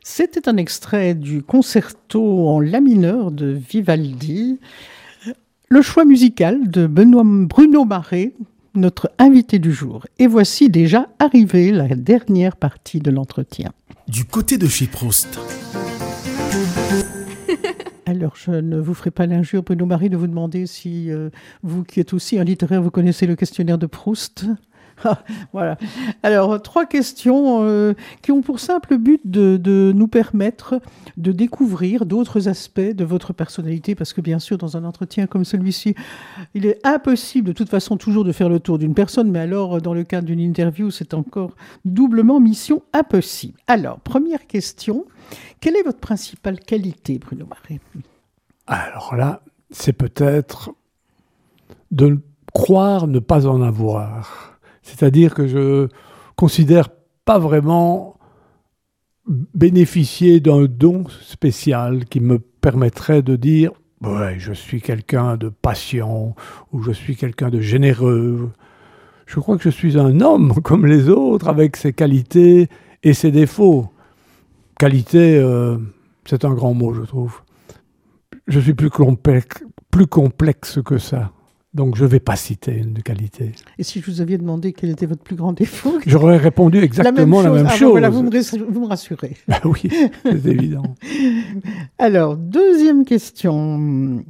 C'était un extrait du concerto en la mineur de Vivaldi, le choix musical de Bruno Maret, notre invité du jour. Et voici déjà arrivée la dernière partie de l'entretien. Du côté de chez Proust. Alors, je ne vous ferai pas l'injure, Bruno Maret, de vous demander si vous, qui êtes aussi un littéraire, vous connaissez le questionnaire de Proust. Ah, voilà. Alors, 3 questions qui ont pour simple but de nous permettre de découvrir d'autres aspects de votre personnalité, parce que bien sûr, dans un entretien comme celui-ci, il est impossible de toute façon toujours de faire le tour d'une personne, mais alors, dans le cadre d'une interview, c'est encore doublement mission impossible. Alors, première question, quelle est votre principale qualité, Bruno Maret ? Alors là, c'est peut-être de croire ne pas en avoir. C'est-à-dire que je ne considère pas vraiment bénéficier d'un don spécial qui me permettrait de dire « ouais, je suis quelqu'un de patient » ou « je suis quelqu'un de généreux ». Je crois que je suis un homme comme les autres avec ses qualités et ses défauts. Qualité, c'est un grand mot, je trouve. Je suis plus complexe que ça. Donc, je ne vais pas citer une qualité. Et si je vous aviez demandé quel était votre plus grand défaut ? J'aurais répondu exactement la même chose. Voilà, vous me rassurez. Ben oui, c'est évident. Alors, deuxième question.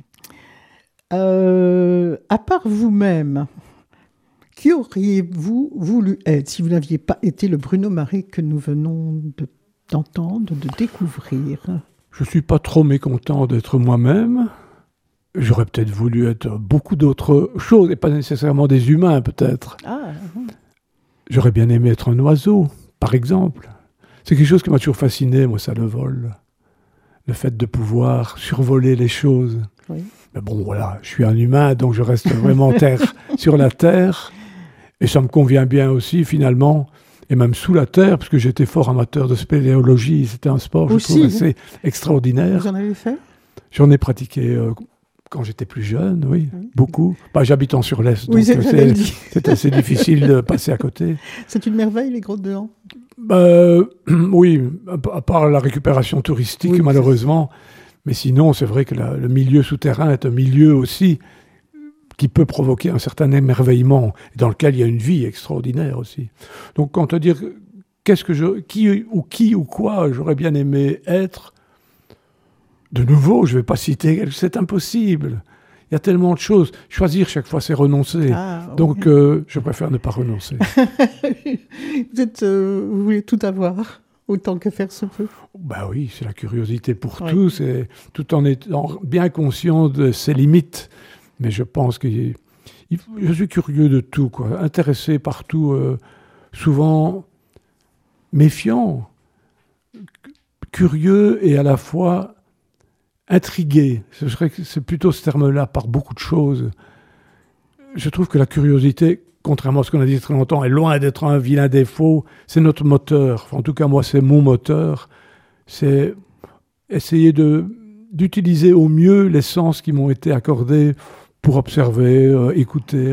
À part vous-même, qui auriez-vous voulu être si vous n'aviez pas été le Bruno Maret que nous venons d'entendre, de découvrir ? Je ne suis pas trop mécontent d'être moi-même. J'aurais peut-être voulu être beaucoup d'autres choses, et pas nécessairement des humains, peut-être. J'aurais bien aimé être un oiseau, par exemple. C'est quelque chose qui m'a toujours fasciné, moi, ça, le vol. Le fait de pouvoir survoler les choses. Oui. Mais bon, voilà, je suis un humain, donc je reste vraiment sur la terre. Et ça me convient bien aussi, finalement, et même sous la terre, parce que j'étais fort amateur de spéléologie. C'était un sport, je trouve, assez extraordinaire. Vous en avez fait ? J'en ai pratiqué quand j'étais plus jeune, oui, beaucoup. Bah, j'habite sur l'Est, donc c'est assez difficile de passer à côté. C'est une merveille, les grottes de Han ? Oui, à part la récupération touristique, oui, malheureusement. Mais sinon, c'est vrai que le milieu souterrain est un milieu aussi qui peut provoquer un certain émerveillement, dans lequel il y a une vie extraordinaire aussi. Donc, quand on dit qui ou quoi j'aurais bien aimé être, de nouveau, je ne vais pas citer, c'est impossible. Il y a tellement de choses. Choisir chaque fois, c'est renoncer. Donc, je préfère ne pas renoncer. Vous voulez tout avoir, autant que faire se peut. Ben oui, c'est la curiosité pour tous, et tout en étant bien conscient de ses limites. Mais je pense que je suis curieux de tout, quoi. Intéressé par tout, souvent méfiant, curieux et à la fois intrigué. C'est plutôt ce terme-là par beaucoup de choses. Je trouve que la curiosité, contrairement à ce qu'on a dit très longtemps, est loin d'être un vilain défaut. C'est notre moteur. Enfin, en tout cas, moi, c'est mon moteur. C'est essayer d'utiliser au mieux les sens qui m'ont été accordés pour observer, écouter,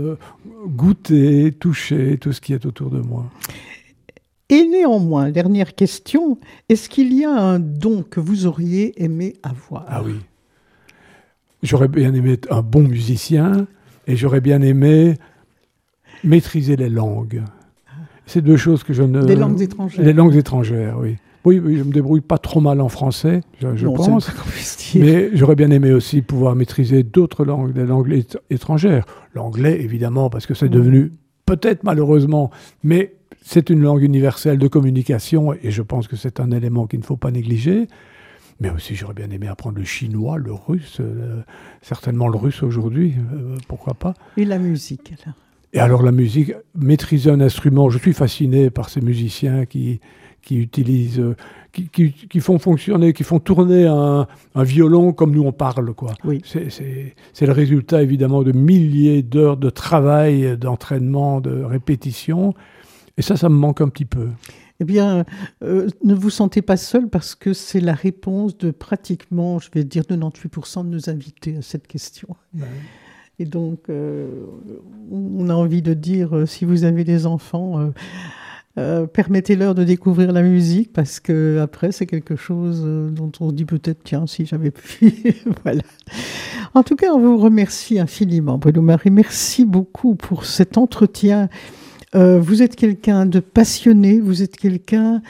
goûter, toucher tout ce qui est autour de moi. Et néanmoins, dernière question, est-ce qu'il y a un don que vous auriez aimé avoir ? Ah oui. J'aurais bien aimé être un bon musicien et j'aurais bien aimé maîtriser les langues. C'est 2 choses que je ne... Les langues étrangères. Les langues étrangères, oui. Oui, je me débrouille pas trop mal en français, je pense. Mais j'aurais bien aimé aussi pouvoir maîtriser d'autres langues, des langues étrangères. L'anglais, évidemment, parce que c'est devenu, peut-être malheureusement, mais c'est une langue universelle de communication et je pense que c'est un élément qu'il ne faut pas négliger. Mais aussi, j'aurais bien aimé apprendre le chinois, le russe, certainement le russe aujourd'hui, pourquoi pas. Et la musique, alors ? Et alors la musique, maîtriser un instrument, je suis fasciné par ces musiciens qui utilisent, qui font fonctionner, qui font tourner un violon comme nous on parle, quoi. Oui. C'est le résultat évidemment de milliers d'heures de travail, d'entraînement, de répétition. Et ça me manque un petit peu. Eh bien, ne vous sentez pas seul parce que c'est la réponse de pratiquement, je vais dire 98% de nos invités à cette question. Ouais. Et donc, on a envie de dire, si vous avez des enfants, Permettez-leur de découvrir la musique, parce que après c'est quelque chose dont on se dit peut-être, tiens, si j'avais pu. Voilà. En tout cas, on vous remercie infiniment, Bruno Maris. Merci beaucoup pour cet entretien. Vous êtes quelqu'un de passionné, vous êtes quelqu'un,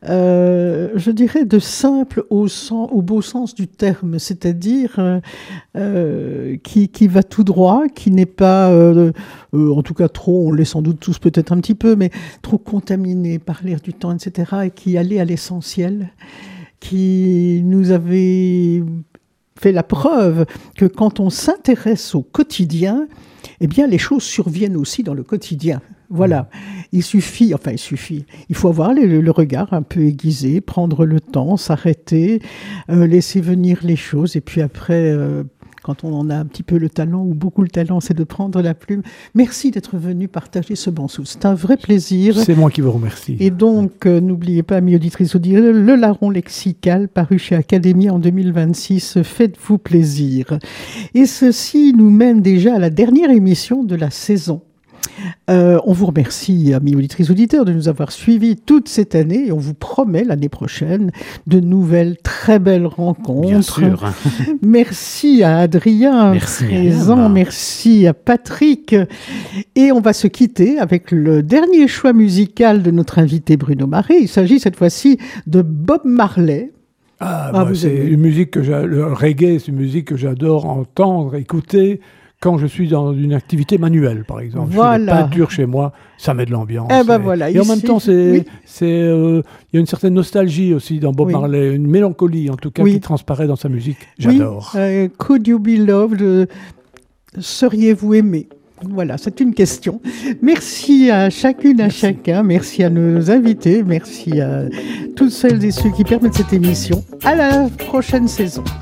je dirais, de simple au beau sens du terme, c'est-à-dire qui va tout droit, qui n'est pas, en tout cas trop, on l'est sans doute tous peut-être un petit peu, mais trop contaminé par l'air du temps, etc., et qui allait à l'essentiel, qui nous avait fait la preuve que quand on s'intéresse au quotidien, eh bien les choses surviennent aussi dans le quotidien. Voilà, il faut avoir le regard un peu aiguisé, prendre le temps, s'arrêter, laisser venir les choses, et puis après, quand on en a un petit peu le talent, ou beaucoup le talent, c'est de prendre la plume. Merci d'être venu partager ce bon souffle, c'est un vrai plaisir. C'est moi qui vous remercie. Et donc, n'oubliez pas, amis auditrices, auditeurs, le Larron lexical, paru chez Académie en 2026, faites-vous plaisir. Et ceci nous mène déjà à la dernière émission de la saison. On vous remercie, amis auditrices auditeurs, de nous avoir suivis toute cette année, et on vous promet l'année prochaine de nouvelles très belles rencontres. Bien sûr. Merci à Adrien, présent, merci à Patrick, et on va se quitter avec le dernier choix musical de notre invité Bruno Maris. Il s'agit cette fois-ci de Bob Marley. C'est une musique le reggae, c'est une musique que j'adore entendre, écouter. Quand je suis dans une activité manuelle, par exemple, je fais des peintures chez moi, ça met de l'ambiance. Et en même temps, il y a une certaine nostalgie aussi dans Bob Marley, une mélancolie en tout cas qui transparaît dans sa musique. J'adore. Could you be loved? Seriez-vous aimé? Voilà, c'est une question. Merci à chacune, à chacun. Merci à nos invités. Merci à toutes celles et ceux qui permettent cette émission. À la prochaine saison.